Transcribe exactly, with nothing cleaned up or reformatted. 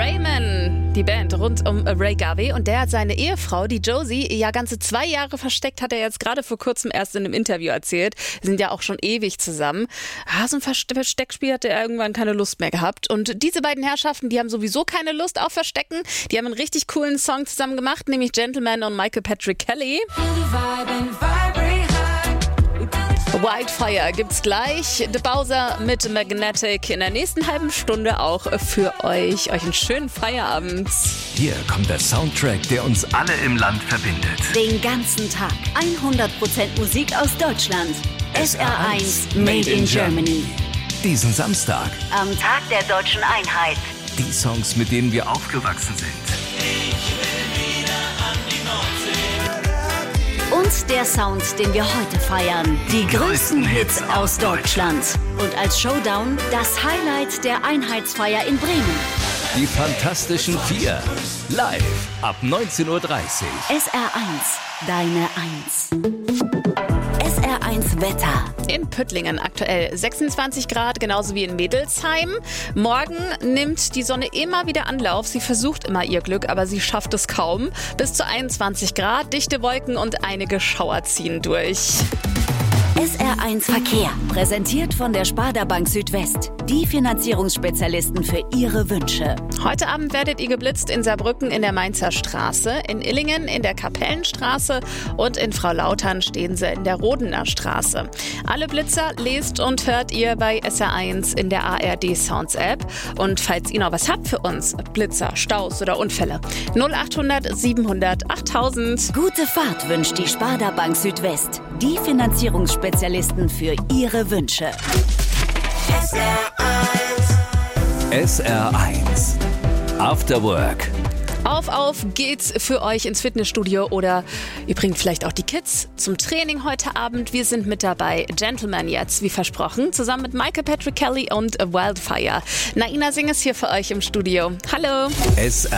Rayman, die Band rund um Ray Garvey, und der hat seine Ehefrau, die Josie, ja ganze zwei Jahre versteckt, hat er jetzt gerade vor kurzem erst in einem Interview erzählt. Sie sind ja auch schon ewig zusammen. Ah, so ein Versteckspiel hat er irgendwann keine Lust mehr gehabt. Und diese beiden Herrschaften, die haben sowieso keine Lust auf Verstecken. Die haben einen richtig coolen Song zusammen gemacht, nämlich Gentleman und Michael Patrick Kelly. Wildfire gibt's gleich. The Bowser mit Magnetic in der nächsten halben Stunde auch für euch. Euch einen schönen Feierabend. Hier kommt der Soundtrack, der uns alle im Land verbindet. Den ganzen Tag. hundert Prozent Musik aus Deutschland. S R eins Made in Germany. Diesen Samstag. Am Tag der deutschen Einheit. Die Songs, mit denen wir aufgewachsen sind. Und der Sound, den wir heute feiern. Die größten Hits aus Deutschland. Und als Showdown das Highlight der Einheitsfeier in Bremen. Die Fantastischen Vier. Live ab neunzehn Uhr dreißig. S R eins, deine Eins. S R eins Wetter. In Püttlingen aktuell sechsundzwanzig Grad, genauso wie in Mädelsheim. Morgen nimmt die Sonne immer wieder Anlauf. Sie versucht immer ihr Glück, aber sie schafft es kaum. Bis zu einundzwanzig Grad, dichte Wolken und einige Schauer ziehen durch. S R eins Verkehr, präsentiert von der Sparda Bank Südwest. Die Finanzierungsspezialisten für Ihre Wünsche. Heute Abend werdet ihr geblitzt in Saarbrücken in der Mainzer Straße, in Illingen in der Kapellenstraße und in Frau-Lautern stehen sie in der Rodener Straße. Alle Blitzer lest und hört ihr bei S R eins in der A R D Sounds App. Und falls ihr noch was habt für uns, Blitzer, Staus oder Unfälle, null achthundert siebenhundert achttausend. Gute Fahrt wünscht die Sparda Bank Südwest. Die Finanzierungsspezialisten für Ihre Wünsche. S R eins. S R eins. After Work. Auf, auf geht's für euch ins Fitnessstudio oder ihr bringt vielleicht auch die Kids zum Training heute Abend. Wir sind mit dabei. Gentleman jetzt, wie versprochen, zusammen mit Michael Patrick Kelly und Wildfire. Naina Singh ist hier für euch im Studio. Hallo. S R